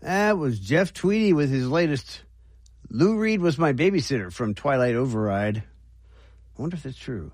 That was Jeff Tweedy with his latest Lou Reed Was My Babysitter from Twilight Override. I wonder if that's true.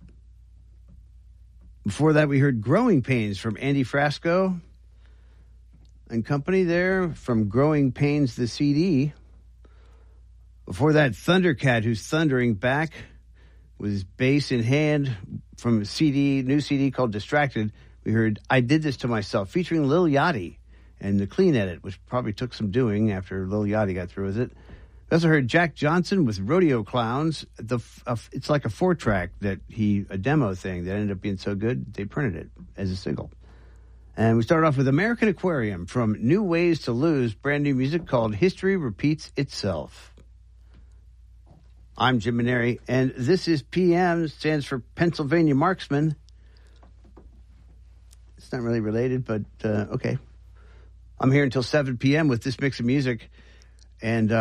Before that, we heard Growing Pains from Andy Frasco and company there from Growing Pains, the CD. Before that, Thundercat, who's thundering back with his bass in hand from a new CD called Distracted. We heard I Did This to Myself, featuring Lil Yachty and the clean edit, which probably took some doing after Lil Yachty got through with it. We also heard Jack Johnson with Rodeo Clowns. It's like a 4-track a demo thing that ended up being so good, they printed it as a single. And we started off with American Aquarium from New Ways to Lose, brand new music called History Repeats Itself. I'm Jim Maneri, and this is PM, stands for Pennsylvania Marksman. It's not really related, but okay. I'm here until 7 p.m. with this mix of music, and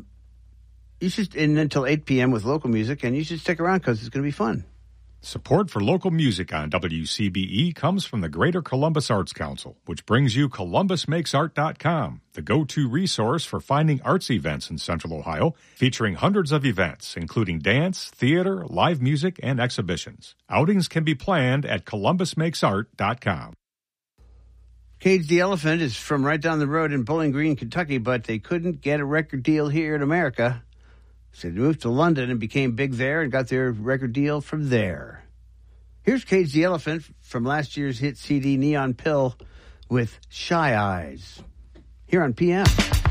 until 8 p.m. with local music, and you should stick around because it's going to be fun. Support for local music on WCBE comes from the Greater Columbus Arts Council, which brings you ColumbusMakesArt.com, the go-to resource for finding arts events in Central Ohio, featuring hundreds of events, including dance, theater, live music, and exhibitions. Outings can be planned at ColumbusMakesArt.com. Cage the Elephant is from right down the road in Bowling Green, Kentucky, but they couldn't get a record deal here in America. So they moved to London and became big there and got their record deal from there. Here's Cage the Elephant from last year's hit CD Neon Pill with Shy Eyes. Here on PM.